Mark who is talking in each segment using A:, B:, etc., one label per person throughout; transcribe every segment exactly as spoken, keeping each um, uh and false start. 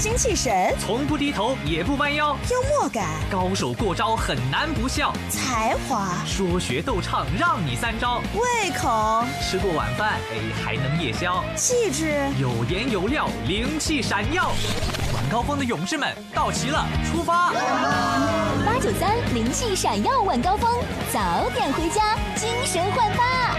A: 精气神，
B: 从不低头也不弯腰，
A: 幽默感，
B: 高手过招很难不笑，
A: 才华，
B: 说学逗唱让你三招，
A: 胃口，
B: 吃过晚饭哎还能夜宵，
A: 气质，
B: 有颜有料，灵气闪耀。晚高峰的勇士们到齐了，出发！
C: 八九三灵气闪耀晚高峰，早点回家，精神焕发。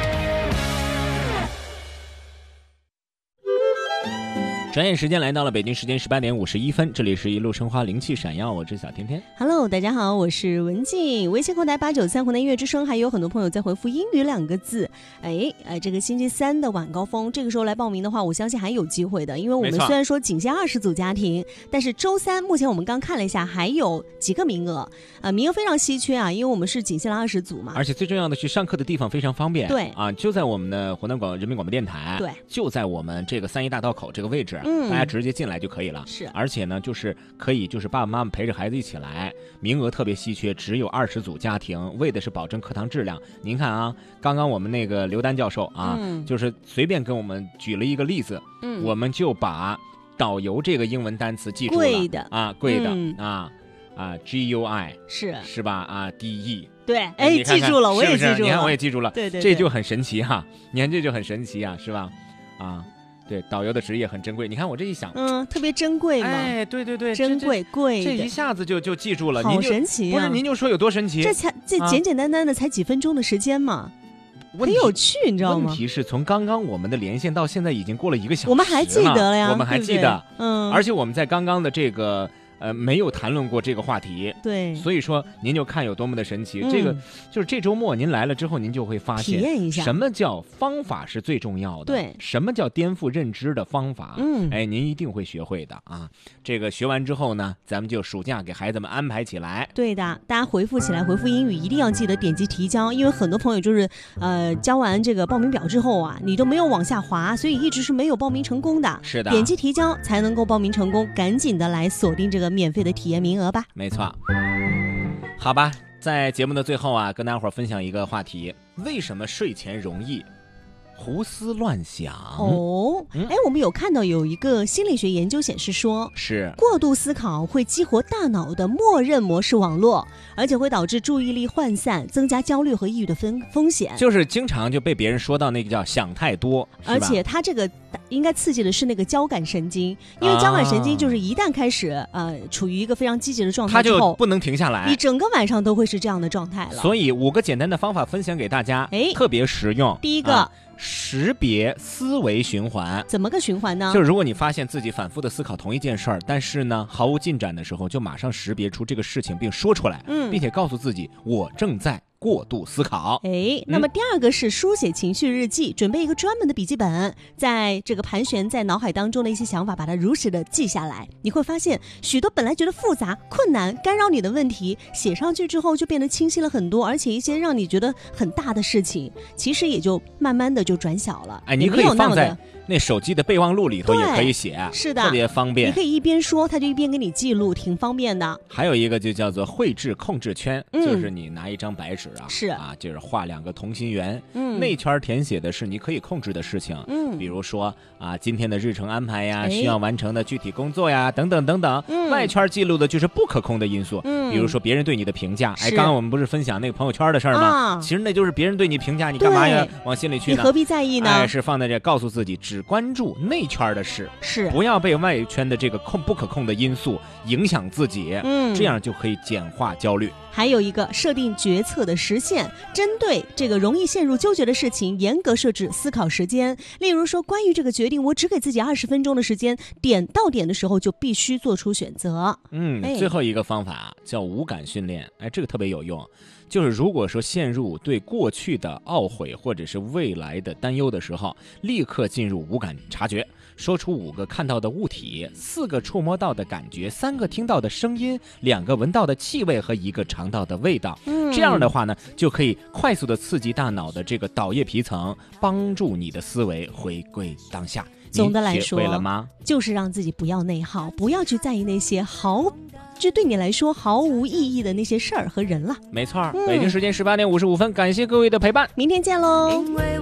D: 转眼时间来到了北京时间十八点五十一分，这里是一路生花灵气闪耀，我是小天天。
E: Hello， 大家好，我是文静。微信后台八九三湖南音乐之声，还有很多朋友在回复英语两个字。哎，呃，这个星期三的晚高峰，这个时候来报名的话，我相信还有机会的，因为我们虽然说仅限二十组家庭，但是周三目前我们刚看了一下，还有几个名额，呃，名额非常稀缺啊，因为我们是仅限了二十组嘛。
D: 而且最重要的是，上课的地方非常方便。
E: 对
D: 啊，就在我们的湖南广人民广播电台。
E: 对，
D: 就在我们这个三一大道口这个位置。
E: 嗯，
D: 大家直接进来就可以了。
E: 是，
D: 而且呢，就是可以，就是爸爸妈妈陪着孩子一起来，名额特别稀缺，只有二十组家庭，为的是保证课堂质量。您看啊，刚刚我们那个刘丹教授啊，嗯、就是随便跟我们举了一个例子，嗯，我们就把导游这个英文单词记住了，
E: 贵的
D: 啊，贵的、
E: 嗯、
D: 啊啊 ，G U I
E: 是
D: 是吧？啊 ，D E
E: 对，哎，记住了，我也记住了，
D: 你看我也记住了，
E: 对 对, 对，
D: 这就很神奇哈、啊，你看这就很神奇啊，是吧？啊。对，导游的职业很珍贵。你看我这一想，
E: 嗯，特别珍贵嘛。
D: 哎，对对对，
E: 珍贵贵，
D: 这一下子就就记住了，
E: 好神奇
D: 啊！不是，您就说有多神奇？
E: 这才这简简单单的才几分钟的时间嘛，啊、很有趣，你知道吗？
D: 问题是从刚刚我们的连线到现在已经过了一个小时了，
E: 我们还记得了呀，
D: 我们还记得，
E: 对对嗯，
D: 而且我们在刚刚的这个。呃，没有谈论过这个话题，
E: 对，
D: 所以说您就看有多么的神奇。
E: 嗯、
D: 这个就是这周末您来了之后，您就会发现，
E: 体验一下
D: 什么叫方法是最重要的，
E: 对，
D: 什么叫颠覆认知的方法，
E: 嗯，
D: 哎，您一定会学会的啊。这个学完之后呢，咱们就暑假给孩子们安排起来。
E: 对的，大家回复起来，回复英语一定要记得点击提交，因为很多朋友就是呃交完这个报名表之后啊，你都没有往下滑，所以一直是没有报名成功的。
D: 是的，
E: 点击提交才能够报名成功，赶紧的来锁定这个免费的体验名额吧。
D: 没错，好吧，在节目的最后啊，跟大伙儿分享一个话题：为什么睡前容易胡思乱想？
E: 哦，哎、嗯，我们有看到有一个心理学研究显示说，
D: 是
E: 过度思考会激活大脑的默认模式网络，而且会导致注意力涣散，增加焦虑和抑郁的风风险。
D: 就是经常就被别人说到那个叫想太多，
E: 而且它这个应该刺激的是那个交感神经，因为交感神经就是一旦开始、啊、呃处于一个非常积极的状态之后，
D: 它就不能停下来，
E: 你整个晚上都会是这样的状态了。
D: 所以五个简单的方法分享给大家，哎，特别实用。
E: 第一个。
D: 啊识别思维循环，
E: 怎么个循环呢？
D: 就是如果你发现自己反复的思考同一件事儿，但是呢毫无进展的时候，就马上识别出这个事情并说出来，嗯，并且告诉自己我正在过度思考。
E: 哎，那么第二个是书写情绪日记，准备一个专门的笔记本，在这个盘旋在脑海当中的一些想法，把它如实的记下来。你会发现许多本来觉得复杂、困难、干扰你的问题，写上去之后就变得清晰了很多，而且一些让你觉得很大的事情，其实也就慢慢的就转小了。
D: 哎，你可以放在那手机的备忘录里头也可以写，
E: 是的，
D: 特别方便。
E: 你可以一边说，它就一边给你记录，挺方便的。
D: 还有一个就叫做绘制控制圈，嗯、就是你拿一张白纸啊，
E: 是
D: 啊，就是画两个同心圆，
E: 嗯，
D: 内圈填写的是你可以控制的事情，嗯，比如说啊今天的日程安排呀，
E: 哎、
D: 需要完成的具体工作呀，等等等等。
E: 嗯，
D: 外圈记录的就是不可控的因素，嗯，比如说别人对你的评价。哎，刚刚我们不是分享那个朋友圈的事儿吗？
E: 啊、
D: 其实那就是别人对你评价，你干嘛呀往心里去呢？
E: 你何必在意呢？
D: 哎，是放在这，告诉自己只关注内圈的事，
E: 是
D: 不要被外圈的这个控不可控的因素影响自己，
E: 嗯，
D: 这样就可以简化焦虑。
E: 还有一个设定决策的时限，针对这个容易陷入纠结的事情，严格设置思考时间。例如说，关于这个决定，我只给自己二十分钟的时间，点到点的时候就必须做出选择。
D: 嗯，哎、最后一个方法叫五感训练，哎，这个特别有用。就是如果说陷入对过去的懊悔或者是未来的担忧的时候，立刻进入五感察觉，说出五个看到的物体，四个触摸到的感觉，三个听到的声音，两个闻到的气味和一个尝到的味道。
E: 嗯，
D: 这样的话呢，就可以快速的刺激大脑的这个岛叶皮层，帮助你的思维回归当下。
E: 总的来说，
D: 学会了吗？
E: 就是让自己不要内耗，不要去在意那些毫就对你来说毫无意义的那些事儿和人了。
D: 没错，嗯、北京时间十八点五十五分，感谢各位的陪伴，
E: 明天见喽。